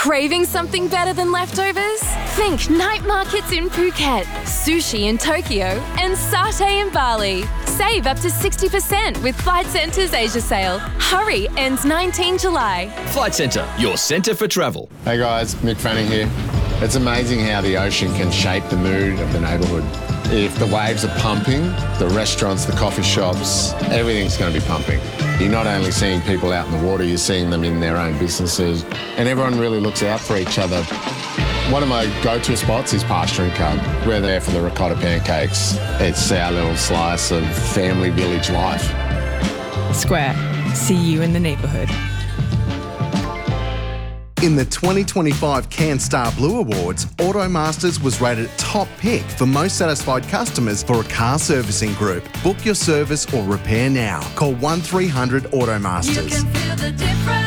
Craving something better than leftovers? Think night markets in Phuket, sushi in Tokyo, and satay in Bali. Save up to 60% with Flight Centre's Asia sale. Hurry, ends 19 July. Flight Centre, your centre for travel. Hey guys, Mick Fanning here. It's amazing how the ocean can shape the mood of the neighbourhood. If the waves are pumping, the restaurants, the coffee shops, everything's going to be pumping. You're not only seeing people out in the water, you're seeing them in their own businesses, and everyone really looks out for each other. One of my go-to spots is Pasture & Cub. We're there for the ricotta pancakes. It's our little slice of family village life. Square. See you in the neighbourhood. In the 2025 CanStar Blue Awards, Automasters was rated top pick for most satisfied customers for a car servicing group. Book your service or repair now. Call 1300 Automasters. You can feel the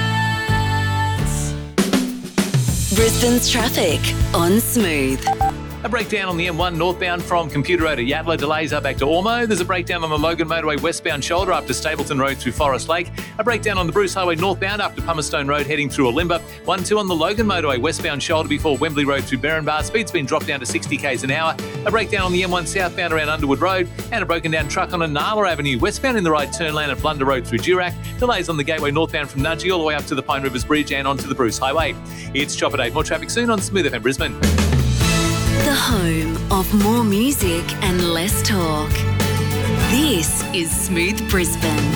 difference. Brisbane's traffic on Smooth. A breakdown on the M1 northbound from Computer Road to Yatala, delays up back to Ormo. There's a breakdown on the Logan Motorway westbound shoulder up to Stapleton Road through Forest Lake. A breakdown on the Bruce Highway northbound up to Pumerstone Road heading through Olimba. 1-2 on the Logan Motorway westbound shoulder before Wembley Road through Berrinbar. Speed's been dropped down to 60 k's an hour. A breakdown on the M1 southbound around Underwood Road. And a broken down truck on Anala Avenue westbound in the right turn lane at Blunder Road through Durack. Delays on the Gateway northbound from Nudgee all the way up to the Pine Rivers Bridge and onto the Bruce Highway. It's Chopper Dave. More traffic soon on Smooth FM Brisbane. The home of more music and less talk. This is Smooth Brisbane.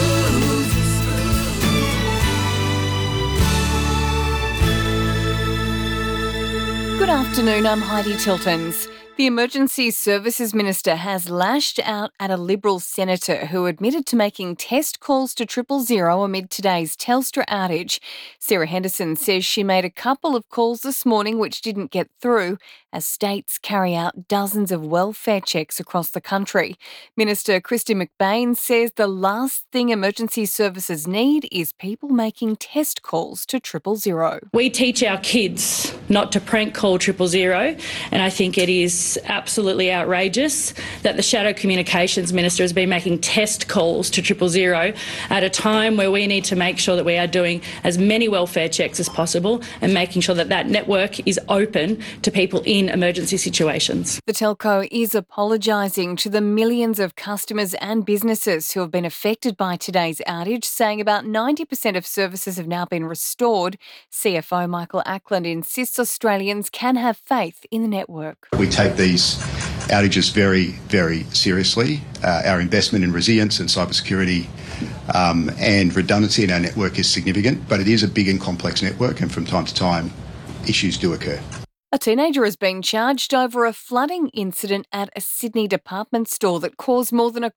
Good afternoon, I'm Heidi Tiltons. The Emergency Services Minister has lashed out at a Liberal senator who admitted to making test calls to 000 amid today's Telstra outage. Sarah Henderson says she made a couple of calls this morning which didn't get through as states carry out dozens of welfare checks across the country. Minister Christy McBain says the last thing emergency services need is people making test calls to 000. We teach our kids not to prank call 000, and I think it is absolutely outrageous that the Shadow Communications Minister has been making test calls to 000 at a time where we need to make sure that we are doing as many welfare checks as possible and making sure that that network is open to people in emergency situations. The telco is apologising to the millions of customers and businesses who have been affected by today's outage, saying about 90% of services have now been restored. CFO Michael Ackland insists Australians can have faith in the network. We take these outages very, very seriously. Our investment in resilience and cybersecurity and redundancy in our network is significant, but it is a big and complex network, and from time to time, issues do occur. A teenager has been charged over a flooding incident at a Sydney department store that caused more than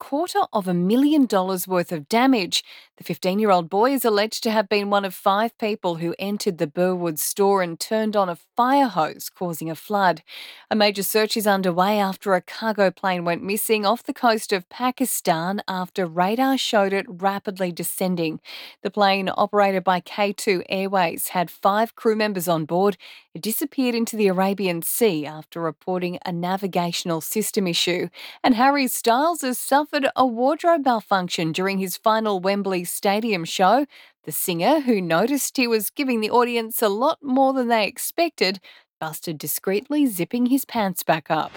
$250,000 worth of damage. The 15-year-old boy is alleged to have been one of 5 people who entered the Burwood store and turned on a fire hose, causing a flood. A major search is underway after a cargo plane went missing off the coast of Pakistan after radar showed it rapidly descending. The plane, operated by K2 Airways, had 5 crew members on board. It disappeared into the Arabian Sea after reporting a navigational system issue. And Harry Styles has suffered a wardrobe malfunction during his final Wembley Stadium show. The singer, who noticed he was giving the audience a lot more than they expected, busted discreetly zipping his pants back up.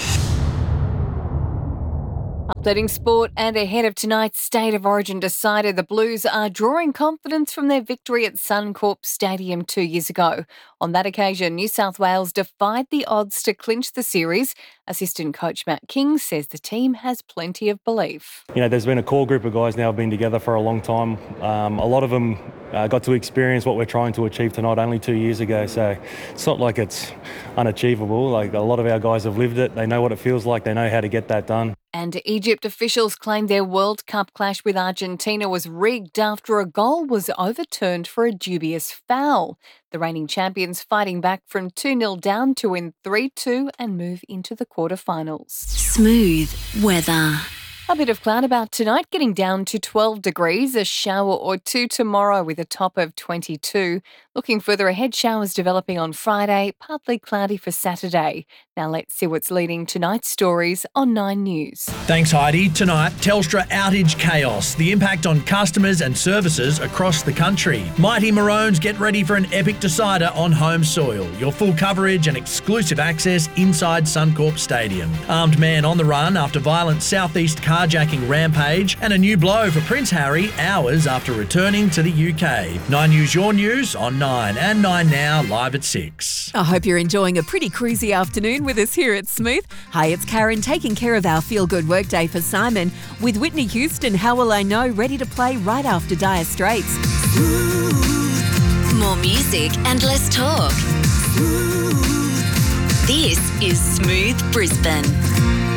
Updating sport and ahead of tonight's State of Origin decider, the Blues are drawing confidence from their victory at Suncorp Stadium 2 years ago. On that occasion, New South Wales defied the odds to clinch the series. Assistant coach Matt King says the team has plenty of belief. You know, there's been a core group of guys now who've been together for a long time. A lot of them got to experience what we're trying to achieve tonight only 2 years ago, so it's not like it's unachievable. Like, a lot of our guys have lived it. They know what it feels like. They know how to get that done. And Egypt officials claim their World Cup clash with Argentina was rigged after a goal was overturned for a dubious foul. The reigning champions fighting back from 2-0 down to win 3-2 and move into the quarterfinals. Smooth weather. A bit of cloud about tonight, getting down to 12 degrees, a shower or two tomorrow with a top of 22. Looking further ahead, showers developing on Friday, partly cloudy for Saturday. Now let's see what's leading tonight's stories on 9 News. Thanks, Heidi. Tonight, Telstra outage chaos, the impact on customers and services across the country. Mighty Maroons get ready for an epic decider on home soil. Your full coverage and exclusive access inside Suncorp Stadium. Armed man on the run after violent southeast carjacking rampage, and a new blow for Prince Harry hours after returning to the UK. 9 News, your news on 9 and 9 Now, live at 6. I hope you're enjoying a pretty cruisy afternoon with us here at Smooth. Hi, it's Karen taking care of our feel-good workday for Simon with Whitney Houston, How Will I Know, ready to play right after Dire Straits. More music and less talk. This is Smooth Brisbane.